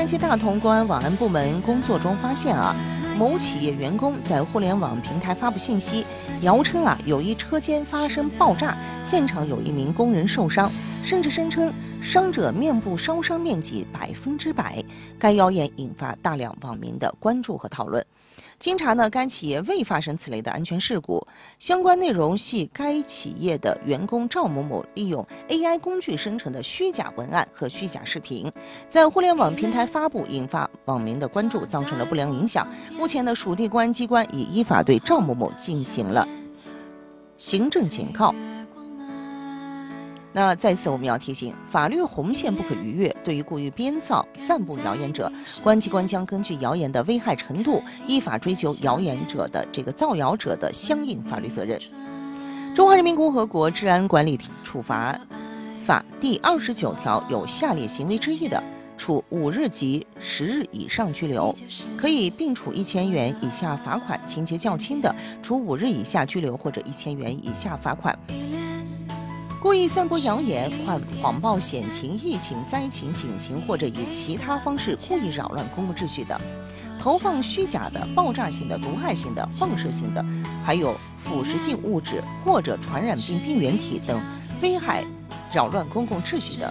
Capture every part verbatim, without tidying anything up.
山西大同公安网安部门工作中发现啊，某企业员工在互联网平台发布信息，谣称啊有一车间发生爆炸，现场有一名工人受伤，甚至声称伤者面部烧伤面积百分之百。该谣言引发大量网民的关注和讨论。经查呢，该企业未发生此类的安全事故，相关内容系该企业的员工赵某某利用 A I 工具生成的虚假文案和虚假视频，在互联网平台发布，引发网民的关注，造成了不良影响。目前呢，属地公安机关已依法对赵某某进行了行政检告。那在此我们要提醒，法律红线不可逾越，对于故意编造、散布谣言者，公安机关将根据谣言的危害程度，依法追究谣言者的这个造谣者的相应法律责任。中华人民共和国治安管理处罚法第二十九条有下列行为之一的，处五日及十日以上拘留，可以并处一千元以下罚款；情节较轻的，处五日以下拘留或者一千元以下罚款。故意散播谣言、谎谎报险情、疫情、灾情、警情，或者以其他方式故意扰乱公共秩序的，投放虚假的、爆炸性的、毒害性的、放射性的，还有腐蚀性物质或者传染病病原体等危害、扰乱公共秩序的，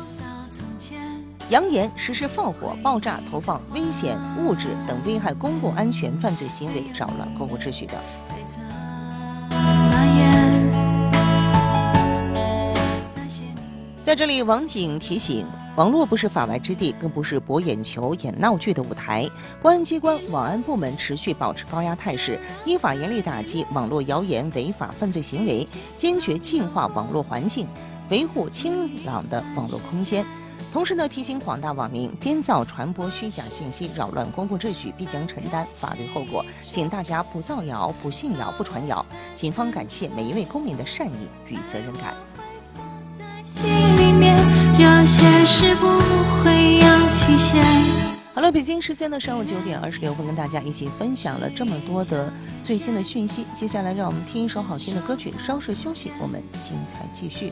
扬言实施放火、爆炸、投放危险物质等危害公共安全犯罪行为、扰乱公共秩序的。在这里，网警提醒：网络不是法外之地，更不是博眼球、演闹剧的舞台。公安机关、网安部门持续保持高压态势，依法严厉打击网络谣言违法犯罪行为，坚决净化网络环境，维护清朗的网络空间。同时呢，提醒广大网民，编造、传播虚假信息，扰乱公共秩序，必将承担法律后果。请大家不造谣、不信谣、不传谣。警方感谢每一位公民的善意与责任感。 心里面有些事不会有期限。 好了，北京时间的上午九点二十六分，跟大家一起分享了这么多的最新的讯息。接下来让我们听一首好听的歌曲，稍事休息，我们精彩继续。